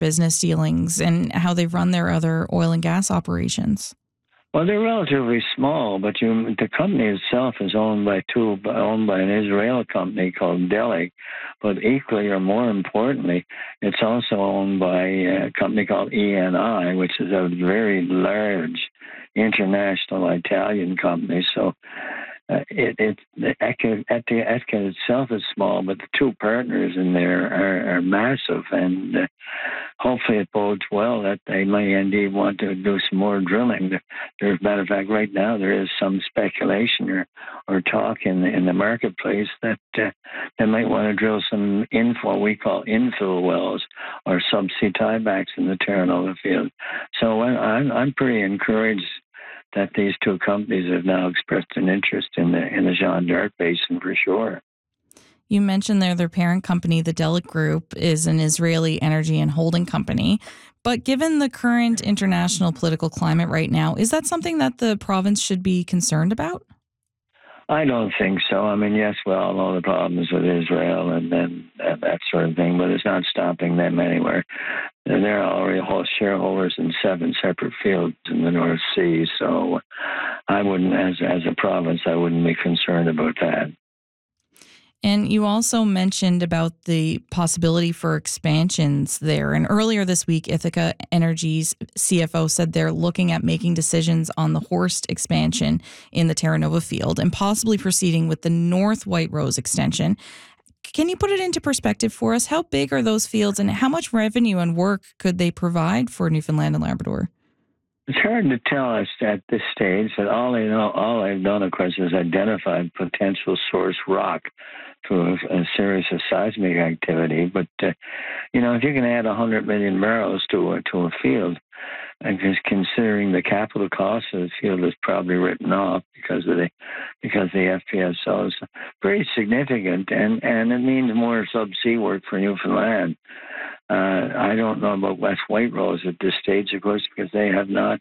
business dealings and how they run their other oil and gas operations? Well, they're relatively small, but the company itself is owned by an Israeli company called Delek. But equally or more importantly, it's also owned by a company called ENI, which is a very large international Italian company. So the ECA itself is small, but the two partners in there are massive, and hopefully it bodes well that they may indeed want to do some more drilling. As a matter of fact, right now there is some speculation or talk in the marketplace that they might want to drill some what we call infill wells or subsea tiebacks in the Terra Nova field. So I'm pretty encouraged that these two companies have now expressed an interest in the Jeanne d'Arc Basin for sure. You mentioned their parent company, the Delek Group, is an Israeli energy and holding company. But given the current international political climate right now, is that something that the province should be concerned about? I don't think so. I mean, yes, we all know the problems with Israel and that sort of thing, but it's not stopping them anywhere. They're already shareholders in 7 separate fields in the North Sea, so I wouldn't, as a province, I wouldn't be concerned about that. And you also mentioned about the possibility for expansions there. And earlier this week, Ithaca Energy's CFO said they're looking at making decisions on the Horst expansion in the Terra Nova field and possibly proceeding with the North White Rose extension. Can you put it into perspective for us? How big are those fields and how much revenue and work could they provide for Newfoundland and Labrador? It's hard to tell us at this stage, but all I've done, of course, is identified potential source rock through a series of seismic activity. But, if you can add 100 million barrels to a field, and just considering the capital cost of the field is probably written off because the FPSO is very significant, and it means more subsea work for Newfoundland. I don't know about West White Rose at this stage, of course, because they have not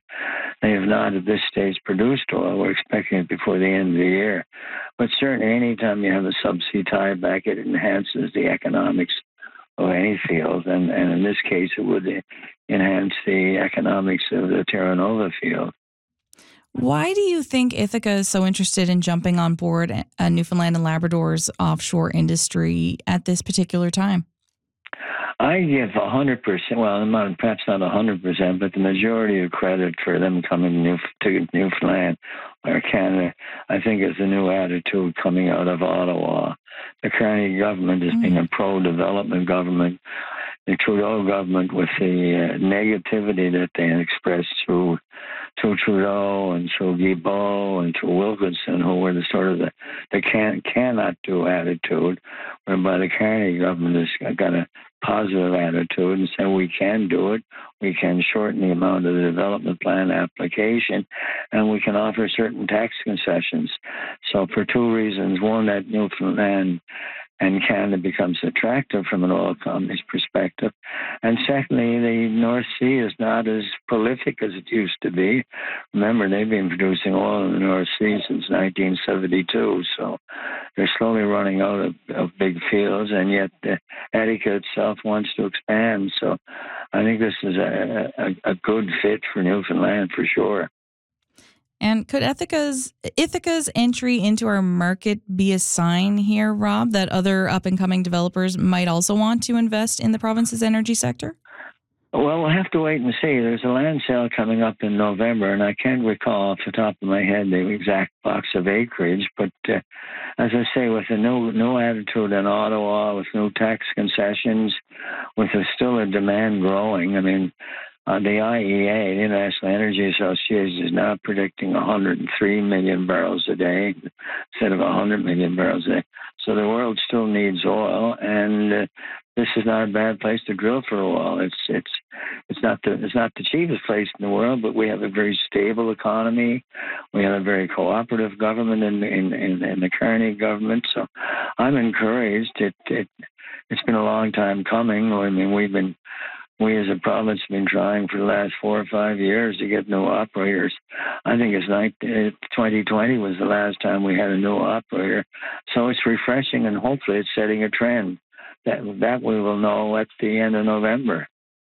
at this stage produced oil. We're expecting it before the end of the year. But certainly, anytime you have a subsea tieback, it enhances the economics of any field, and in this case, it would enhance the economics of the Terra Nova field. Why do you think Ithaca is so interested in jumping on board Newfoundland and Labrador's offshore industry at this particular time? I give 100%, well, perhaps not 100%, but the majority of credit for them coming to Newfoundland or Canada, I think, is the new attitude coming out of Ottawa. The Carney government is being a pro-development government. The Trudeau government, with the negativity that they expressed through Trudeau and through Guilbeault and through Wilkinson, who were the sort of the cannot do attitude, whereby the Carney government has got a positive attitude and said we can do it, we can shorten the amount of the development plan application, and we can offer certain tax concessions. So for two reasons: one, that Newfoundland and Canada becomes attractive from an oil company's perspective. And secondly, the North Sea is not as prolific as it used to be. Remember, they've been producing oil in the North Sea since 1972, so they're slowly running out of big fields, and yet Ithaca itself wants to expand. So I think this is a good fit for Newfoundland for sure. And could Ithaca's entry into our market be a sign here, Rob, that other up-and-coming developers might also want to invest in the province's energy sector? Well, we'll have to wait and see. There's a land sale coming up in November, and I can't recall off the top of my head the exact box of acreage. But as I say, with a new attitude in Ottawa, with new tax concessions, with still a demand growing, I mean, the IEA, the International Energy Association, is now predicting 103 million barrels a day instead of 100 million barrels a day. So the world still needs oil, and this is not a bad place to drill for oil. It's not the cheapest place in the world, but we have a very stable economy. We have a very cooperative government in the Carney government. So I'm encouraged. It's been a long time coming. I mean, we as a province have been trying for the last 4 or 5 years to get new operators. I think 2020 was the last time we had a new operator. So it's refreshing, and hopefully it's setting a trend that we will know at the end of November.